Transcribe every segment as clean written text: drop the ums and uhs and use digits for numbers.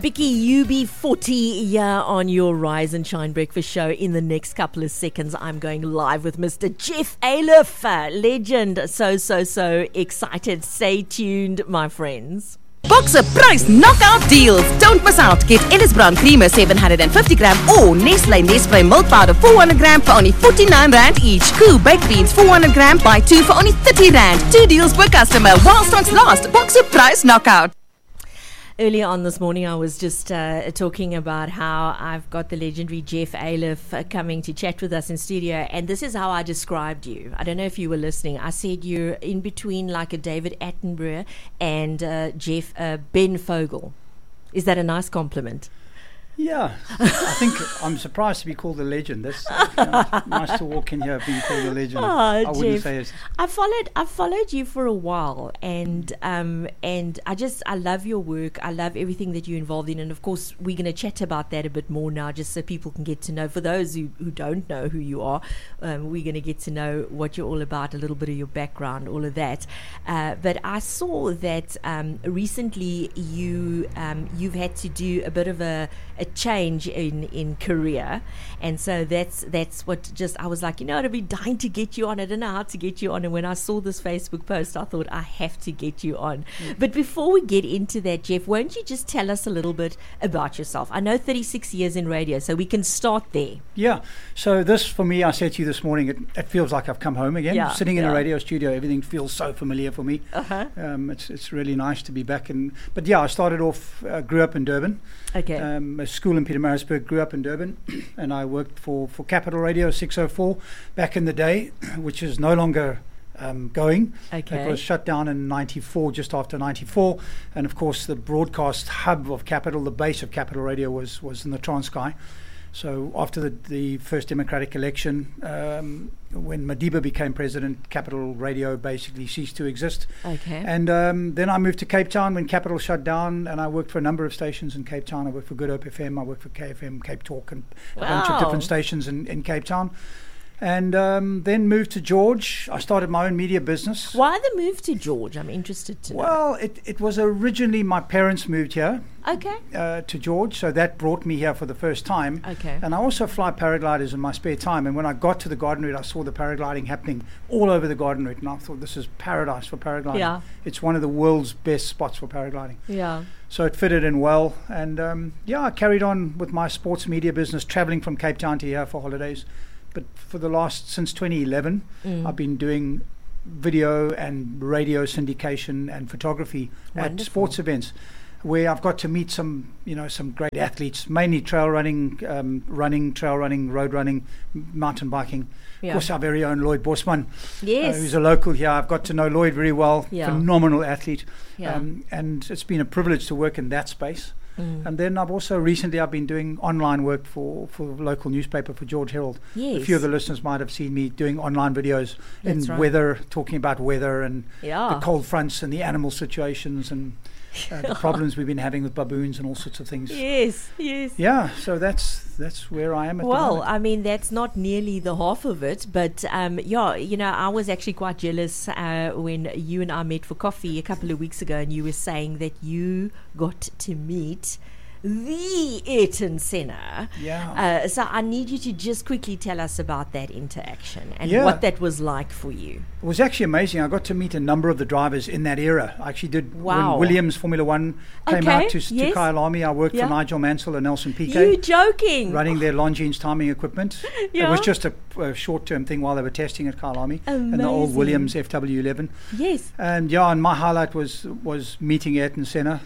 Vicky, UB40 here on your Rise and Shine Breakfast Show. In the next couple of seconds, I'm going live with Mr. Jeff Ayliffe, legend. So excited. Stay tuned, my friends. Boxer Price Knockout Deals. Don't miss out. Get Ellis Brown Creamer 750 gram or Nestle Nespresso Milk Powder 400 gram for only 49 Rand each. Koo Baked Beans 400 gram, buy 2 for only 30 Rand. 2 deals per customer while stocks last. Boxer Price Knockout. Earlier on this morning, I was just talking about how I've got the legendary Jeff Ayliffe coming to chat with us in studio, and this is how I described you. I don't know if you were listening. I said you're in between like a David Attenborough and Ben Fogle. Is that a nice compliment? Yeah, I think I'm surprised to be called a legend. That's nice to walk in here being called a legend. I wouldn't say it. I followed you for a while, and I love your work. I love everything that you're involved in, and of course we're going to chat about that a bit more now, just so people can get to know. For those who don't know who you are, we're going to get to know what you're all about, a little bit of your background, all of that. But I saw that recently you've had to do a bit of a change in career, and so that's what just I was like, I'd be dying to get you on. I don't know how to get you on, and when I saw this Facebook post, I thought I have to get you on. But before we get into that, Jeff, won't you just tell us a little bit about yourself? I know 36 years in radio, so we can start there. Yeah, so this for me, I said to you this morning, it feels like I've come home again. Sitting in a radio studio, everything feels so familiar for me. It's really nice to be back. But I started off, grew up in Durban. Okay. A school in Pietermaritzburg, grew up in Durban, and I worked for Capital Radio 604 back in the day, which is no longer going. Okay. It was shut down in 94, just after 94, and of course the broadcast hub of Capital, the base of Capital Radio was in the Transkei. So after the first democratic election, when Madiba became president, Capital Radio basically ceased to exist. Okay. And then I moved to Cape Town when Capital shut down, and I worked for a number of stations in Cape Town. I worked for Good Hope FM, I worked for KFM, Cape Talk, and a bunch of different stations in Cape Town. And then moved to George. I started my own media business. Why the move to George? I'm interested to know. Well, it was originally my parents moved here. Okay. To George, so that brought me here for the first time. Okay. And I also fly paragliders in my spare time. And when I got to the garden route, I saw the paragliding happening all over the garden route, and I thought this is paradise for paragliding. Yeah. It's one of the world's best spots for paragliding. Yeah. So it fitted in well, and I carried on with my sports media business, traveling from Cape Town to here for holidays. But since 2011, I've been doing video and radio syndication and photography at sports events, where I've got to meet some great athletes, mainly trail running, road running, mountain biking. Yeah. Of course, our very own Lloyd Bosman, Yes. who's a local here. I've got to know Lloyd very well, phenomenal athlete. Yeah. And it's been a privilege to work in that space. And then I've been doing online work for the local newspaper, for George Herald. Yes. A few of the listeners might have seen me doing online videos That's in right. weather, talking about weather and Yeah. the cold fronts and the animal situations and the problems we've been having with baboons and all sorts of things. Yes. Yeah, so that's where I am at the Well, moment. I mean, that's not nearly the half of it, but I was actually quite jealous when you and I met for coffee a couple of weeks ago, and you were saying that you got to meet the Ayrton Senna. Yeah. So I need you to just quickly tell us about that interaction and Yeah. what that was like for you. It was actually amazing. I got to meet a number of the drivers in that era. I actually did Wow. when Williams Formula One came Okay, out to yes. Kyalami. I worked Yeah. for Nigel Mansell and Nelson Piquet. You joking? Running their Longines timing equipment. Yeah. It was just a short-term thing while they were testing at Kyalami and the old Amazing. Williams FW11. Yes. And my highlight was meeting Ayrton Senna.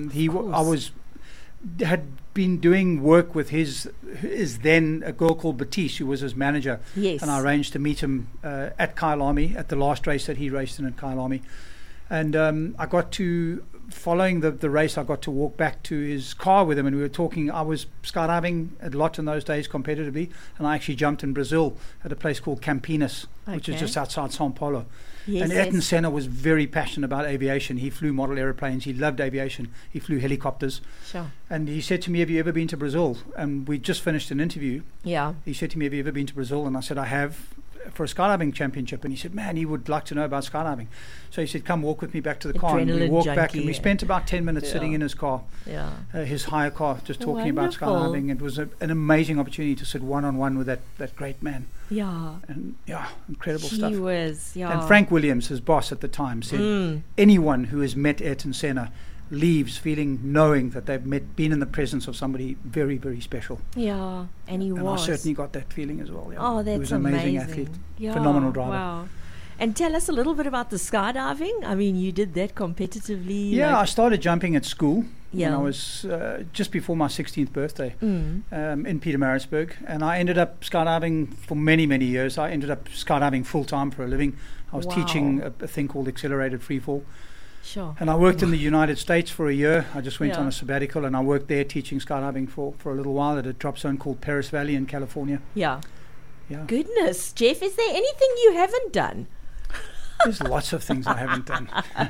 Had been doing work with his then a girl called Batiste, who was his manager. Yes. And I arranged to meet him at Kyalami at the last race that he raced in at Kyalami. And I got to, following the race, I got to walk back to his car with him, and we were talking. I was skydiving a lot in those days competitively, and I actually jumped in Brazil at a place called Campinas, which is Okay. just outside Sao Paulo. Yes, And Ayrton yes. Senna was very passionate about aviation. He flew model aeroplanes. He loved aviation. He flew helicopters. Sure. And he said to me, "Have you ever been to Brazil?" And we just finished an interview. Yeah. He said to me, "Have you ever been to Brazil?" And I said, "I have." for a skydiving championship, and he said, man, he would like to know about skydiving. So he said, come walk with me back to the car. And we Adrenaline walked back, junkie, and we spent about 10 minutes sitting in his car, his hire car, just talking about Wonderful. skydiving. It was an amazing opportunity to sit one-on-one with that great man. Yeah. And incredible He stuff. was, And Frank Williams, his boss at the time, said, anyone who has met Ayrton Senna leaves knowing that they've been in the presence of somebody very, very special. Yeah, and he And was. I certainly got that feeling as well. Yeah. Oh, that's He was an amazing athlete, phenomenal driver. Wow. And tell us a little bit about the skydiving. I mean, you did that competitively. Yeah, I started jumping at school Yeah. when I was just before my 16th birthday Mm. in Pietermaritzburg. And I ended up skydiving for many, many years. I ended up skydiving full-time for a living. I was Wow. teaching a thing called accelerated freefall. Sure. And I worked in the United States for a year. I just went Yeah. on a sabbatical, and I worked there teaching skydiving for a little while at a drop zone called Paris Valley in California. Yeah. Yeah. Goodness, Jeff, is there anything you haven't done? There's lots of things I haven't done.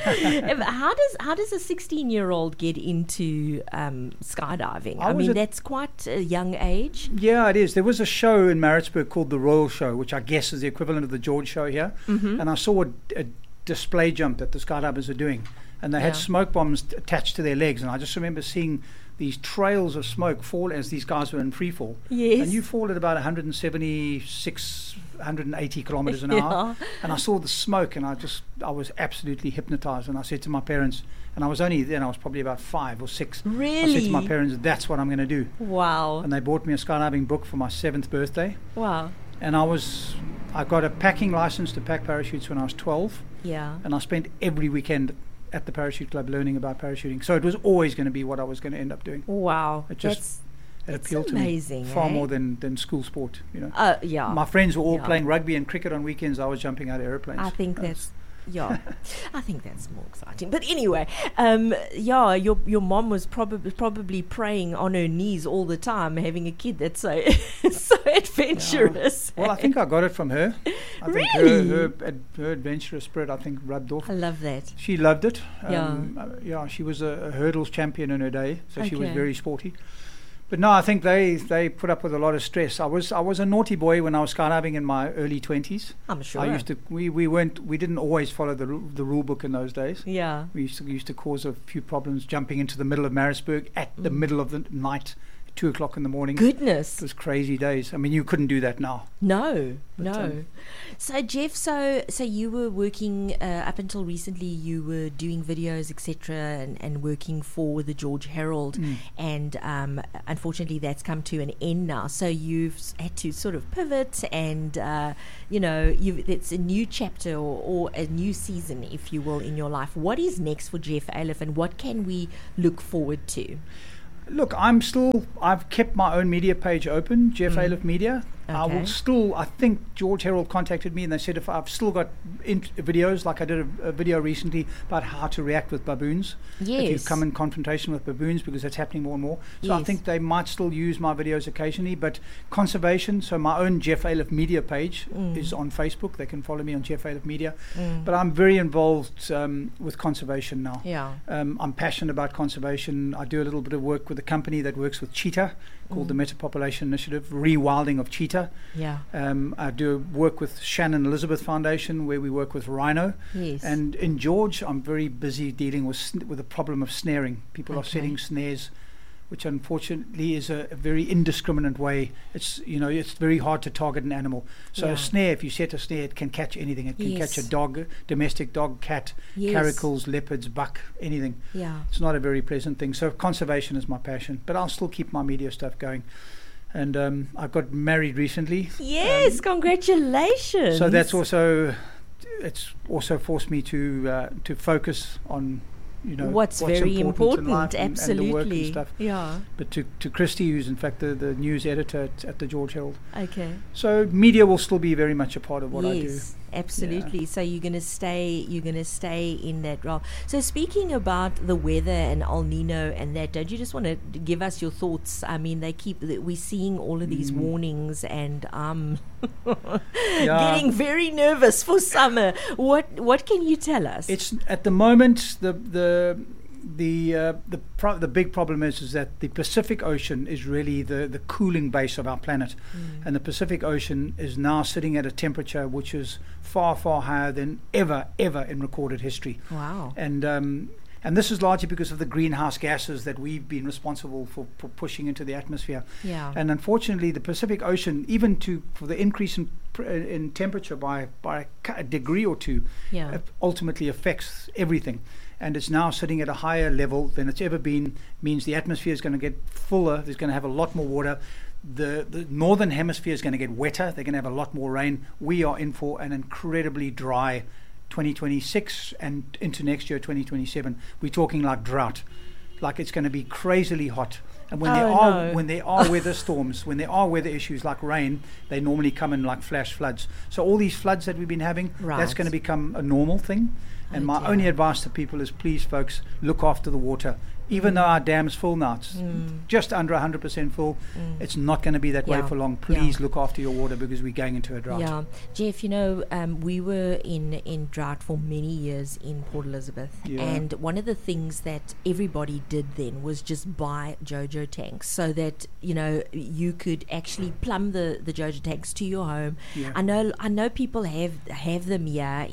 How does a 16-year-old get into skydiving? I I was mean, at- that's quite a young age. Yeah, it is. There was a show in Maritzburg called the Royal Show, which I guess is the equivalent of the George Show here. Mm-hmm. And I saw a display jump that the skydivers are doing. And they had Yeah. smoke bombs attached to their legs. And I just remember seeing these trails of smoke fall as these guys were in free fall. Yes. And you fall at about 176, 180 kilometers an hour. And I saw the smoke, and I was absolutely hypnotized. And I said to my parents, and I was probably about 5 or 6. I said Really? to my parents, that's what I'm going to do. Wow. And they bought me a skydiving book for my 7th birthday. Wow. And I got a packing license to pack parachutes when I was 12. Yeah. And I spent every weekend at the parachute club learning about parachuting. So it was always going to be what I was going to end up doing. Wow. It just it that's appealed amazing, to me far eh? more than school sport. You know, Yeah. my friends were all Yeah. playing rugby and cricket on weekends. I was jumping out of airplanes. I think That's- I think that's more exciting. But anyway, your mom was probably praying on her knees all the time, having a kid that's so so adventurous. Well, I think I got it from her. I think Really? her adventurous spirit, I think, rubbed off. I love that. She loved it. Yeah. She was a hurdles champion in her day, so she was Okay. very sporty. But no, I think they put up with a lot of stress. I was a naughty boy when I was skydiving in my early 20s. I'm sure. I used to we didn't always follow the rule book in those days. Yeah. We used to cause a few problems jumping into the middle of Maritzburg at the middle of the night, 2 o'clock in the morning. Goodness. It was crazy days. I mean, you couldn't do that now. No. But, So Jeff, so you were working up until recently. You were doing videos, etc., and working for the George Herald, and unfortunately, that's come to an end now. So you've had to sort of pivot, and it's a new chapter or a new season, if you will, in your life. What is next for Jeff Ailiff, and what can we look forward to? Look, I've kept my own media page open, Jeff Ailiff Media. Okay. I think George Herald contacted me and they said if I've still got videos, like I did a video recently about how to react with baboons. If you Yes. come in confrontation with baboons, because that's happening more and more. So I Yes. think they might still use my videos occasionally, but conservation, so my own Jeff Ailiff Media page is on Facebook. They can follow me on Jeff Ailiff Media. But I'm very involved with conservation now. Yeah. I'm passionate about conservation. I do a little bit of work with a company that works with cheetah called the Metapopulation Initiative, rewilding of cheetah. Yeah. I do work with Shannon Elizabeth Foundation, where we work with rhino. Yes. And in George, I'm very busy dealing with the problem of snaring. People are Okay. setting snares, which unfortunately is a very indiscriminate way. It's very hard to target an animal. So Yeah. a snare, if you set a snare, it can catch anything. It can Yes. catch a dog, domestic dog, cat, Yes. caracals, leopards, buck, anything. Yeah. It's not a very pleasant thing. So conservation is my passion, but I'll still keep my media stuff going. And I got married recently. Yes, congratulations. So it's also forced me to focus on what's very important in important, life and the work and absolutely. stuff. Yeah. But to Christy, who's in fact the news editor at the George Herald. Okay. So media will still be very much a part of what I do. Yes, absolutely. So you're gonna stay in that role. So speaking about the weather and El Nino and that, don't you just want to give us your thoughts? I mean, we're seeing all of these warnings, and getting very nervous for summer. What can you tell us? It's at the moment the the big problem is that the Pacific Ocean is really the cooling base of our planet, and the Pacific Ocean is now sitting at a temperature which is far higher than ever in recorded history. Wow. And this is largely because of the greenhouse gases that we've been responsible for pushing into the atmosphere. Yeah. And unfortunately, the Pacific Ocean, even for the increase in temperature by a degree or two, ultimately affects everything. And it's now sitting at a higher level than it's ever been. Means the atmosphere is going to get fuller. There's going to have a lot more water. The northern hemisphere is going to get wetter. They're going to have a lot more rain. We are in for an incredibly dry 2026 and into next year 2027. We're talking like drought, like it's going to be crazily hot. And when there are weather storms, when there are weather issues like rain, they normally come in like flash floods. So all these floods that we've been having, that's going to become a normal thing. And my only advice to people is, please, folks, look after the water. Even though our dam's full now, it's just under 100% full, it's not going to be that way for long. Please look after your water, because we're going into a drought. Yeah. Jeff, we were in drought for many years in Port Elizabeth. Yeah. And one of the things that everybody did then was just buy JoJo tanks, so that, you could actually plumb the JoJo tanks to your home. Yeah. I know people have them here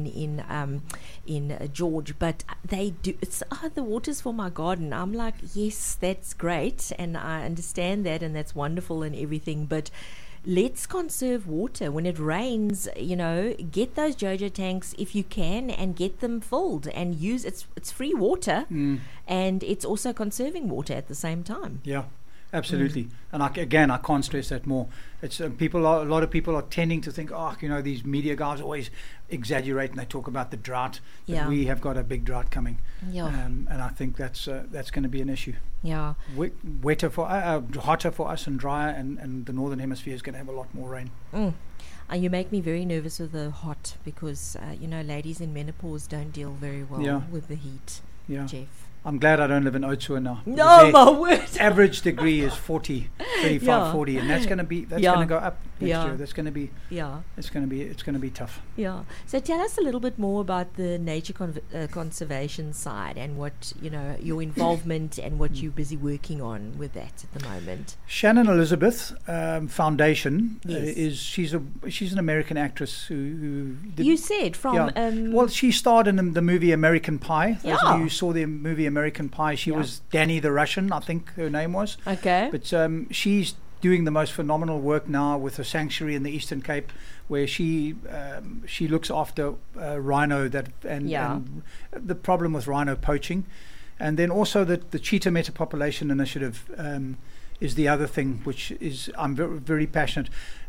in George, but they do. It's the water's for my garden. I'm like, yes, that's great, and I understand that, and that's wonderful and everything, but let's conserve water. When it rains, get those JoJo tanks if you can, and get them filled and use it's free water, and it's also conserving water at the same time. Yeah. Absolutely, and I can't stress that more. It's a lot of people are tending to think, these media guys always exaggerate and they talk about the drought. But we have got a big drought coming, and I think that's going to be an issue. Yeah, hotter for us and drier, and the northern hemisphere is going to have a lot more rain. You make me very nervous with the hot, because ladies in menopause don't deal very well with the heat. Yeah, Jeff. I'm glad I don't live in Oudtshoorn now. No, my word. Average degree is 40, 35, 40, and that's going to go up next year. That's going to be it's going to be tough. Yeah. So tell us a little bit more about the nature conservation side, and what your involvement and what you're busy working on with that at the moment. Shannon Elizabeth Foundation she's an American actress who did, you said from well, she starred in the movie American Pie. Those of you who saw the movie American Pie, she was Danny the Russian, I think her name was. Okay. But she's doing the most phenomenal work now with a sanctuary in the Eastern Cape, where she looks after rhino and the problem with rhino poaching, and then also the Cheetah Metapopulation Initiative is the other thing, which is I'm very, very passionate.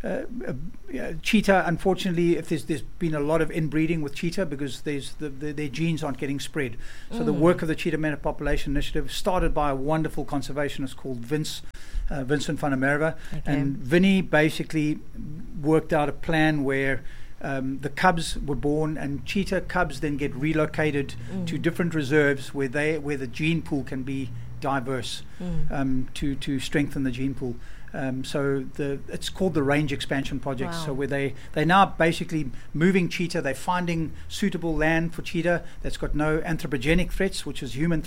Cheetah, unfortunately, if there's been a lot of inbreeding with cheetah, because their genes aren't getting spread. So the work of the Cheetah Metapopulation Initiative, started by a wonderful conservationist called Vincent van der Merwe, and Vinnie basically worked out a plan where the cubs were born, and cheetah cubs then get relocated to different reserves where the gene pool can be diverse, to strengthen the gene pool. So it's called the Range Expansion Project. Wow. So where they're now basically moving cheetah, they're finding suitable land for cheetah that's got no anthropogenic threats, which is human